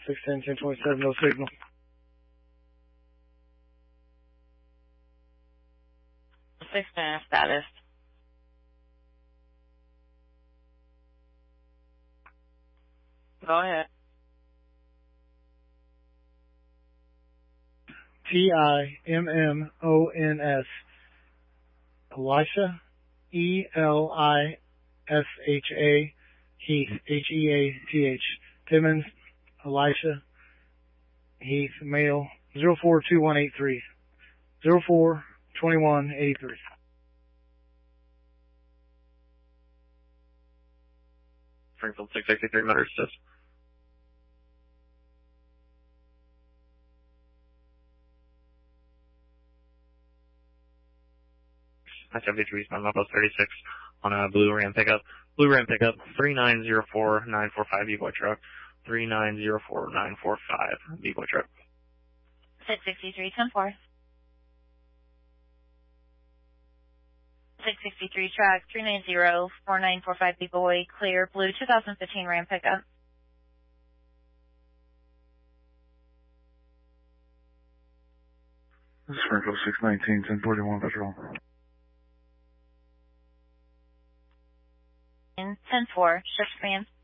610, 1027, no signal. Six-man status. Go ahead. TIMMONS. Elisha, ELISHA, Heath, HEATH. Timmons, Elisha, Heath, male, 042183. 042183. Springfield 663 motor assist. I-73 is my Mopo 36 on a blue Ram pickup. Blue Ram pickup, 3904945 B-Boy truck. 3904945 B-Boy truck. 663, 10-4. 663 track, 3904945 B-Boy, clear, blue 2015 Ram pickup. This is Springfield 619, 1041 patrol. 10-4, shift command.